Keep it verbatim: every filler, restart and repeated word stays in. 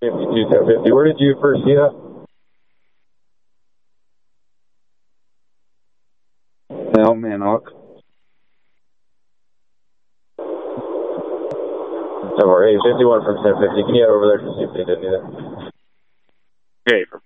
fifty-two, ten fifty. Where did you first see that? No, man, Hawk. Over eight fifty-one from ten fifty. Can you head over there to see if they did do that? Okay, from